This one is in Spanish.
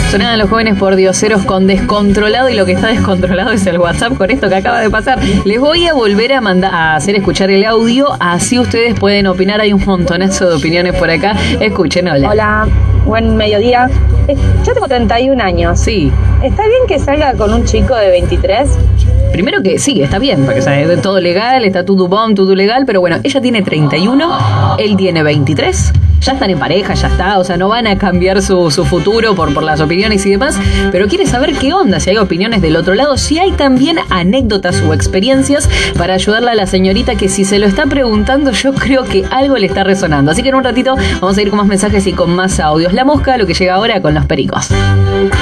Sonaban los jóvenes por dioseros con Descontrolado, y lo que está descontrolado es el WhatsApp con esto que acaba de pasar. Les voy a volver a hacer escuchar el audio, así ustedes pueden opinar. Hay un montonazo de opiniones por acá. Escuchen, hola. Hola, buen mediodía. Yo tengo 31 años. Sí. ¿Está bien que salga con un chico de 23? Primero que sí, está bien, porque o sea, es todo legal, está todo bon, todo legal, pero bueno, ella tiene 31, él tiene 23, ya están en pareja, ya está, o sea, no van a cambiar su futuro por las opiniones y demás, pero quiere saber qué onda, si hay opiniones del otro lado, si hay también anécdotas o experiencias para ayudarla a la señorita, que si se lo está preguntando, yo creo que algo le está resonando. Así que en un ratito vamos a ir con más mensajes y con más audios. La Mosca, lo que llega ahora con los Pericos.